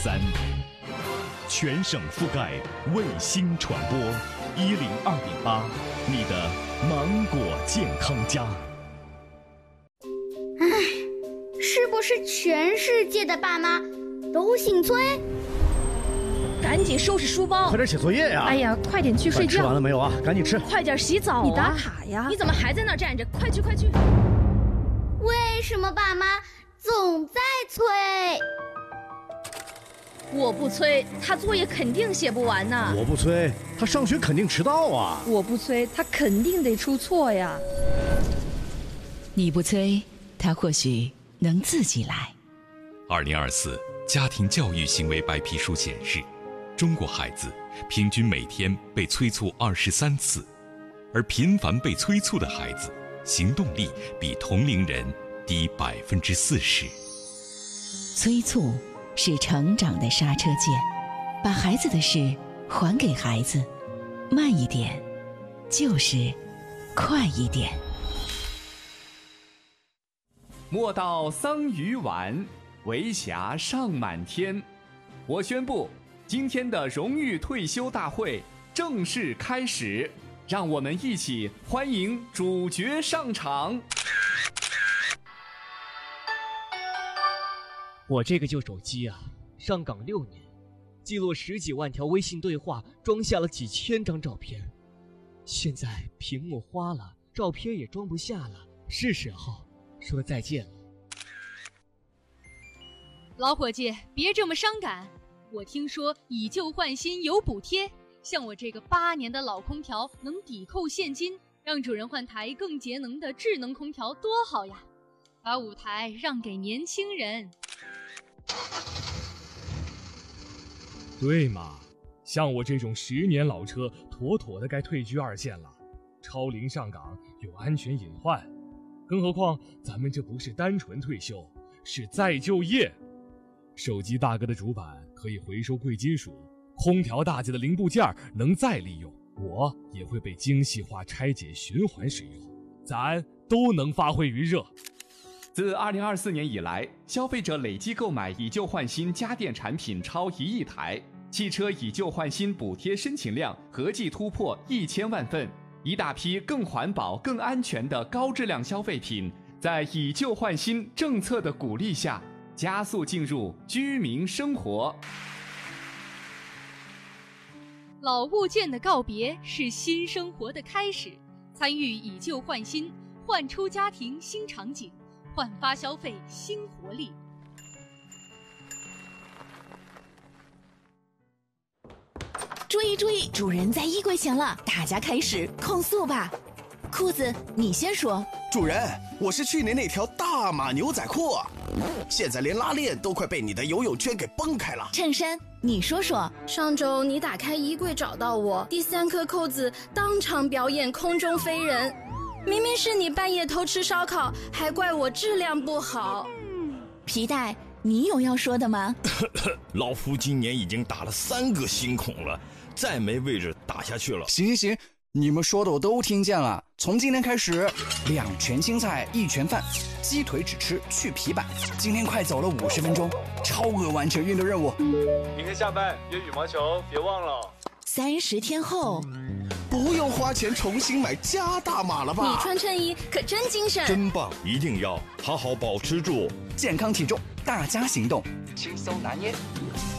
3，全省覆盖卫星传播102.8，你的芒果健康家。 是不是全世界的爸妈都姓崔？ 赶紧收拾书包， 快点写作业呀！ 哎呀，快点去睡觉。 吃完了没有啊？赶紧吃。 快点洗澡啊！你打卡呀！你怎么还在那儿站着？快去快去！ 为什么爸妈总在催？ 我不催，他作业肯定写不完呢。 我不催，他上学肯定迟到啊。 我不催，他肯定得出错呀。 你不催，他或许能自己来。 2024家庭教育行为白皮书显示，中国孩子平均每天被催促23次，而频繁被催促的孩子，行动力比同龄人低40%。 催促是成长的刹车键，把孩子的事还给孩子，慢一点，就是快一点。 莫道桑榆晚，为霞尚满天。我宣布，今天的荣誉退休大会正式开始，让我们一起欢迎主角上场。 我这个旧手机啊，上岗6年，记录10几万条微信对话，装下了几千张照片。现在屏幕花了，照片也装不下了，是时候说再见了。 老伙计，别这么伤感。我听说以旧换新有补贴，像我这个8年的老空调能抵扣现金，让主人换台更节能的智能空调多好呀！把舞台让给年轻人。 对嘛，像我这种10年老车，妥妥的该退居2线了。超龄上岗有安全隐患，更何况咱们这不是单纯退休，是再就业。手机大哥的主板可以回收贵金属，空调大姐的零部件能再利用，我也会被精细化拆解循环使用，咱都能发挥余热。 自2024年以来，消费者累计购买以旧换新家电产品超1亿台，汽车以旧换新补贴申请量合计突破1000万份，一大批更环保、更安全的高质量消费品，在以旧换新政策的鼓励下，加速进入居民生活。 老物件的告别是新生活的开始，参与以旧换新，焕出家庭新场景，焕发消费新活力。 注意注意，主人在衣柜前了，大家开始控诉吧。裤子，你先说。 主人，我是去年那条大码牛仔裤，现在连拉链都快被你的游泳圈给崩开了。 衬衫，你说说。 上周你打开衣柜找到我，第3颗扣子当场表演空中飞人，明明是你半夜偷吃烧烤，还怪我质量不好。 皮带，你有要说的吗？ 老夫今年已经打了3个新孔了，再没位置打下去了。 行，你们说的我都听见了。从今天开始，2全青菜1全饭，鸡腿只吃去皮板。今天快走了50分钟，超额完成运动任务。 明天下班约羽毛球，别忘了。 30天后， 不用花钱重新买加大码了吧？ 你穿衬衣可真精神， 真棒！一定要好好保持住健康体重，大家行动，轻松拿捏。